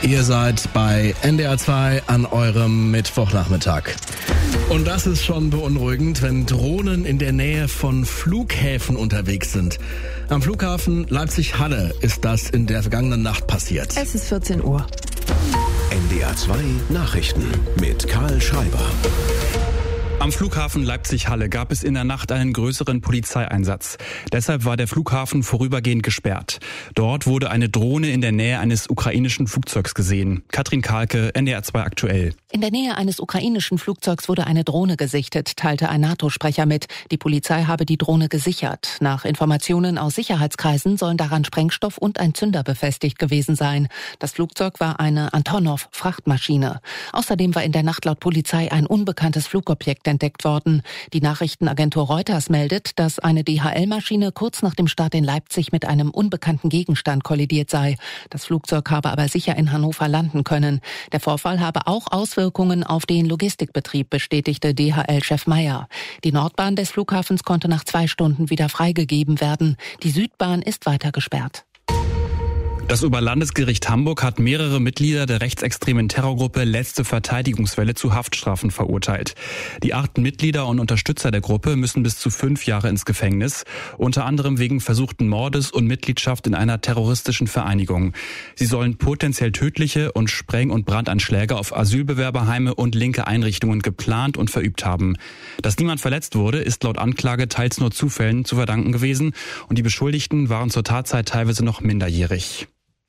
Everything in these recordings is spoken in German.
Ihr seid bei NDR 2 an eurem Mittwochnachmittag. Und das ist schon beunruhigend, wenn Drohnen in der Nähe von Flughäfen unterwegs sind. Am Flughafen Leipzig-Halle ist das in der vergangenen Nacht passiert. Es ist 14 Uhr. NDR 2 Nachrichten mit Karl Schreiber. Am Flughafen Leipzig-Halle gab es in der Nacht einen größeren Polizeieinsatz. Deshalb war der Flughafen vorübergehend gesperrt. Dort wurde eine Drohne in der Nähe eines ukrainischen Flugzeugs gesehen. Katrin Kahlke, NDR 2 aktuell. In der Nähe eines ukrainischen Flugzeugs wurde eine Drohne gesichtet, teilte ein NATO-Sprecher mit. Die Polizei habe die Drohne gesichert. Nach Informationen aus Sicherheitskreisen sollen daran Sprengstoff und ein Zünder befestigt gewesen sein. Das Flugzeug war eine Antonov-Frachtmaschine. Außerdem war in der Nacht laut Polizei ein unbekanntes Flugobjekt entdeckt worden. Die Nachrichtenagentur Reuters meldet, dass eine DHL-Maschine kurz nach dem Start in Leipzig mit einem unbekannten Gegenstand kollidiert sei. Das Flugzeug habe aber sicher in Hannover landen können. Der Vorfall habe auch Auswirkungen auf den Logistikbetrieb, bestätigte DHL-Chef Meyer. Die Nordbahn des Flughafens konnte nach 2 Stunden wieder freigegeben werden. Die Südbahn ist weiter gesperrt. Das Oberlandesgericht Hamburg hat mehrere Mitglieder der rechtsextremen Terrorgruppe Letzte Verteidigungswelle zu Haftstrafen verurteilt. Die 8 Mitglieder und Unterstützer der Gruppe müssen bis zu 5 Jahre ins Gefängnis, unter anderem wegen versuchten Mordes und Mitgliedschaft in einer terroristischen Vereinigung. Sie sollen potenziell tödliche und Spreng- und Brandanschläge auf Asylbewerberheime und linke Einrichtungen geplant und verübt haben. Dass niemand verletzt wurde, ist laut Anklage teils nur Zufällen zu verdanken gewesen und die Beschuldigten waren zur Tatzeit teilweise noch minderjährig.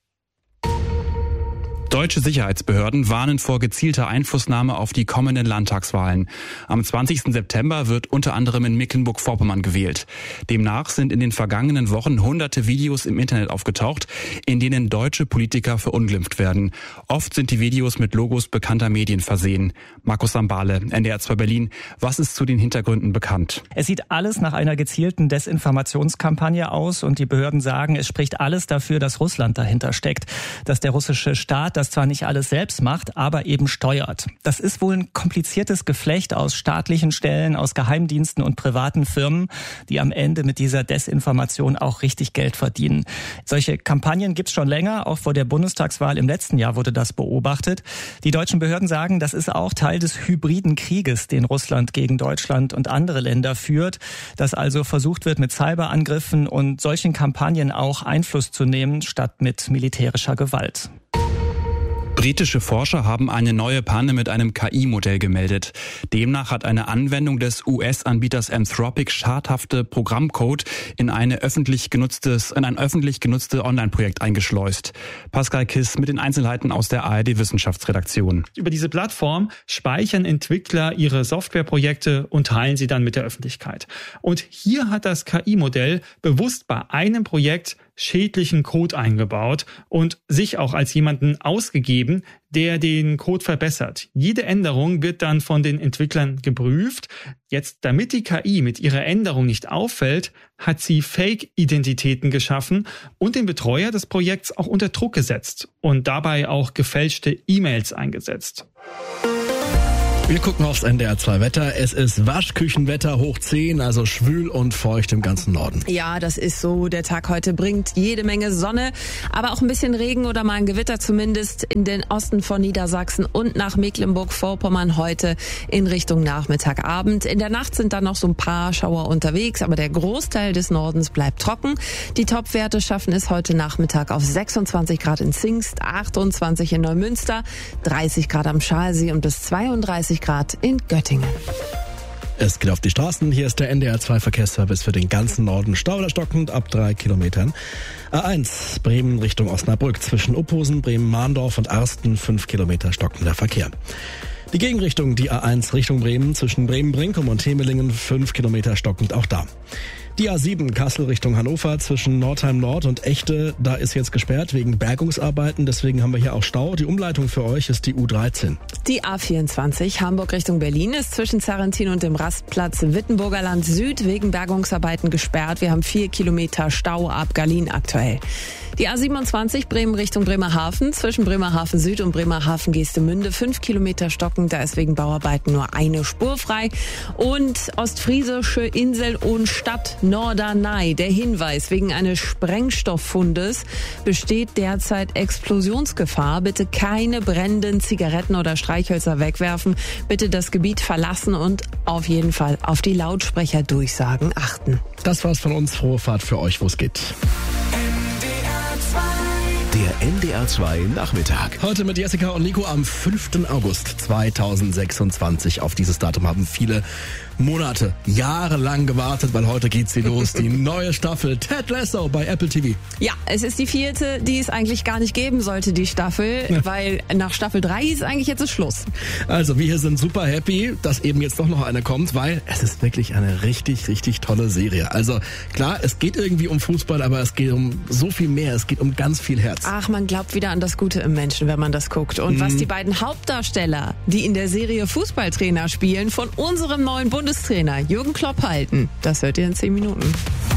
Deutsche Sicherheitsbehörden warnen vor gezielter Einflussnahme auf die kommenden Landtagswahlen. Am 20. September wird unter anderem in Mecklenburg-Vorpommern gewählt. Demnach sind in den vergangenen Wochen hunderte Videos im Internet aufgetaucht, in denen deutsche Politiker verunglimpft werden. Oft sind die Videos mit Logos bekannter Medien versehen. Markus Sambale, NDR 2 Berlin. Was ist zu den Hintergründen bekannt? Es sieht alles nach einer gezielten Desinformationskampagne aus und die Behörden sagen, es spricht alles dafür, dass Russland dahinter steckt, dass der russische Staat das zwar nicht alles selbst macht, aber eben steuert. Das ist wohl ein kompliziertes Geflecht aus staatlichen Stellen, aus Geheimdiensten und privaten Firmen, die am Ende mit dieser Desinformation auch richtig Geld verdienen. Solche Kampagnen gibt's schon länger, auch vor der Bundestagswahl im letzten Jahr wurde das beobachtet. Die deutschen Behörden sagen, das ist auch Teil des hybriden Krieges, den Russland gegen Deutschland und andere Länder führt, dass also versucht wird, mit Cyberangriffen und solchen Kampagnen auch Einfluss zu nehmen, statt mit militärischer Gewalt. Britische Forscher haben eine neue Panne mit einem KI-Modell gemeldet. Demnach hat eine Anwendung des US-Anbieters Anthropic schadhafte Programmcode in ein öffentlich genutztes Online-Projekt eingeschleust. Pascal Kiss mit den Einzelheiten aus der ARD-Wissenschaftsredaktion. Über diese Plattform speichern Entwickler ihre Softwareprojekte und teilen sie dann mit der Öffentlichkeit. Und hier hat das KI-Modell bewusst bei einem Projekt schädlichen Code eingebaut und sich auch als jemanden ausgegeben, der den Code verbessert. Jede Änderung wird dann von den Entwicklern geprüft. Jetzt, damit die KI mit ihrer Änderung nicht auffällt, hat sie Fake-Identitäten geschaffen und den Betreuer des Projekts auch unter Druck gesetzt und dabei auch gefälschte E-Mails eingesetzt. Wir gucken aufs NDR 2 Wetter. Es ist Waschküchenwetter hoch 10, also schwül und feucht im ganzen Norden. Ja, das ist so. Der Tag heute bringt jede Menge Sonne, aber auch ein bisschen Regen oder mal ein Gewitter zumindest in den Osten von Niedersachsen und nach Mecklenburg-Vorpommern heute in Richtung Nachmittagabend. In der Nacht sind dann noch so ein paar Schauer unterwegs, aber der Großteil des Nordens bleibt trocken. Die Topwerte schaffen es heute Nachmittag auf 26 Grad in Zingst, 28 in Neumünster, 30 Grad am Schalsee und bis 32 Grad in Göttingen. Es geht auf die Straßen. Hier ist der NDR 2 Verkehrsservice für den ganzen Norden. Stau oder stockend ab 3 Kilometern. A1 Bremen Richtung Osnabrück. Zwischen Uphosen, Bremen-Mahndorf und Arsten 5 Kilometer stockender Verkehr. Die Gegenrichtung, die A1 Richtung Bremen, zwischen Bremen-Brinkum und Hemelingen 5 Kilometer stockend auch da. Die A7 Kassel Richtung Hannover zwischen Nordheim Nord und Echte, da ist jetzt gesperrt wegen Bergungsarbeiten, deswegen haben wir hier auch Stau. Die Umleitung für euch ist die U13. Die A24 Hamburg Richtung Berlin ist zwischen Sarrentin und dem Rastplatz Wittenburger Land Süd wegen Bergungsarbeiten gesperrt. Wir haben 4 Kilometer Stau ab Berlin aktuell. Die A27 Bremen Richtung Bremerhaven, zwischen Bremerhaven Süd und Bremerhaven-Geestemünde 5 Kilometer stockend, da ist wegen Bauarbeiten nur eine Spur frei. Und ostfriesische Insel und Stadt Norderney. Der Hinweis: wegen eines Sprengstofffundes besteht derzeit Explosionsgefahr. Bitte keine brennenden Zigaretten oder Streichhölzer wegwerfen. Bitte das Gebiet verlassen und auf jeden Fall auf die Lautsprecherdurchsagen achten. Das war's von uns. Frohe Fahrt für euch, wo es geht. Der NDR 2 Nachmittag. Heute mit Jessica und Nico am 5. August 2026. Auf dieses Datum haben viele Monate, jahrelang gewartet, weil heute geht sie los. Die neue Staffel Ted Lasso bei Apple TV. Ja, es ist die 4., die es eigentlich gar nicht geben sollte, die Staffel, weil nach Staffel 3 ist eigentlich jetzt Schluss. Also wir hier sind super happy, dass eben jetzt doch noch eine kommt, weil es ist wirklich eine richtig, richtig tolle Serie. Also klar, es geht irgendwie um Fußball, aber es geht um so viel mehr. Es geht um ganz viel Herz. Ach, man glaubt wieder an das Gute im Menschen, wenn man das guckt. Und was die beiden Hauptdarsteller, die in der Serie Fußballtrainer spielen, von unserem neuen Bundestrainer Jürgen Klopp halten, das hört ihr in 10 Minuten.